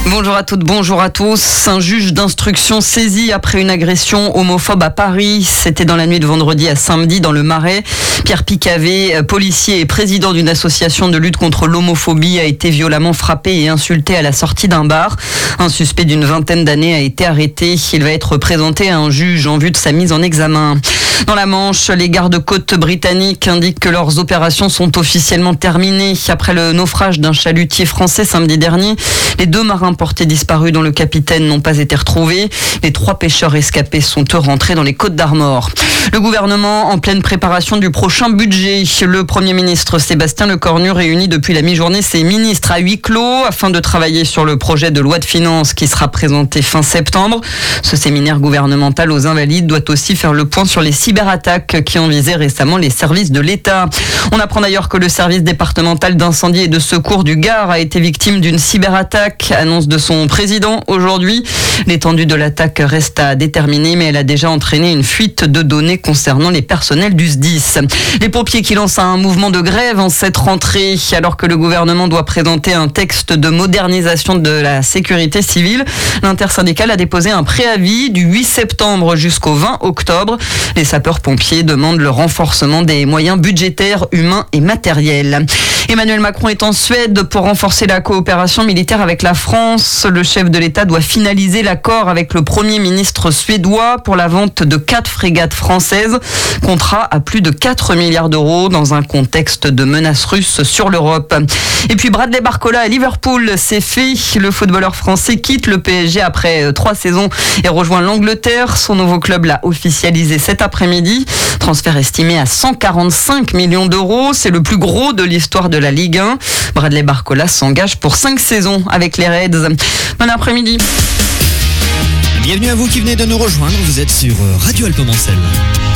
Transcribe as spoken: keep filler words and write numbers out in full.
Bonjour à toutes, bonjour à tous. Un juge d'instruction saisi après une agression homophobe à Paris. C'était dans la nuit de vendredi à samedi dans le Marais. Pierre Picavet, policier et président d'une association de lutte contre l'homophobie, a été violemment frappé et insulté à la sortie d'un bar. Un suspect d'une vingtaine d'années a été arrêté. Il va être présenté à un juge en vue de sa mise en examen. Dans la Manche, les gardes-côtes britanniques indiquent que leurs opérations sont officiellement terminées. Après le naufrage d'un chalutier français samedi dernier, les deux marins portés disparus dont le capitaine n'ont pas été retrouvés. Les trois pêcheurs escapés sont eux rentrés dans les Côtes d'Armor. Le gouvernement en pleine préparation du prochain budget. Le Premier ministre Sébastien Lecornu réunit depuis la mi-journée ses ministres à huis clos afin de travailler sur le projet de loi de finances qui sera présenté fin septembre. Ce séminaire gouvernemental aux Invalides doit aussi faire le point sur les cyberattaques qui ont visé récemment les services de l'État. On apprend d'ailleurs que le service départemental d'incendie et de secours du Gard a été victime d'une cyberattaque, annonce de son président aujourd'hui. L'étendue de l'attaque reste à déterminer, mais elle a déjà entraîné une fuite de données concernant les personnels du S D I S. Les pompiers qui lancent un mouvement de grève en cette rentrée, alors que le gouvernement doit présenter un texte de modernisation de la sécurité civile. L'intersyndicale a déposé un préavis du huit septembre jusqu'au vingt octobre. Les sapeurs-pompiers demandent le renforcement des moyens budgétaires, humains et matériels. Emmanuel Macron est en Suède pour renforcer la coopération militaire avec la France. Le chef de l'État doit finaliser l'accord avec le Premier ministre suédois pour la vente de quatre frégates françaises. Contrat à plus de quatre milliards d'euros dans un contexte de menaces russes sur l'Europe. Et puis Bradley Barcola à Liverpool, c'est fait. Le footballeur français quitte le P S G après trois saisons et rejoint l'Angleterre. Son nouveau club l'a officialisé cet après-midi. Transfert estimé à cent quarante-cinq millions d'euros. C'est le plus gros de l'histoire de la Ligue un. Bradley Barcola s'engage pour cinq saisons avec les Reds. Bon après-midi. Bienvenue à vous qui venez de nous rejoindre. Vous êtes sur Radio Alpes Mancel.